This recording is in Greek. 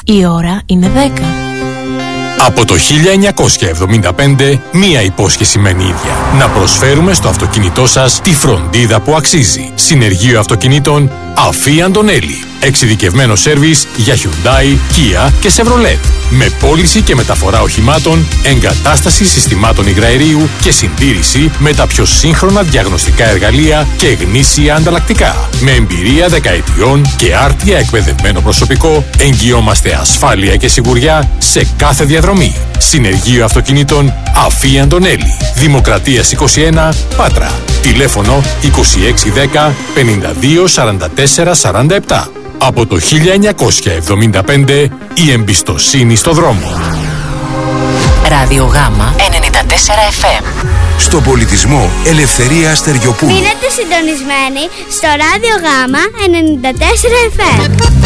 Η ώρα είναι 10. Από το 1975, μία υπόσχεση μένει ίδια. Να προσφέρουμε στο αυτοκίνητό σας τη φροντίδα που αξίζει. Συνεργείο αυτοκινήτων Αφή Αντωνέλη. Εξειδικευμένο σέρβις για Hyundai, Kia και Chevrolet. Με πώληση και μεταφορά οχημάτων, εγκατάσταση συστημάτων υγραερίου και συντήρηση με τα πιο σύγχρονα διαγνωστικά εργαλεία και γνήσια ανταλλακτικά. Με εμπειρία δεκαετιών και άρτια εκπαιδευμένο προσωπικό, εγγυόμαστε ασφάλεια και σιγουριά σε κάθε διαδρομή. Συνεργείο αυτοκινήτων Αφή Αντωνέλη. Δημοκρατίας 21, Πάτρα. Τηλέφωνο 2610 52 44 47. Από το 1975, η εμπιστοσύνη στο δρόμο. Ράδιο Γάμα 94 FM. Στον πολιτισμό, Ελευθερία Αστεριοπούλου. Μείνετε συντονισμένοι στο Ράδιο Γάμα 94 FM.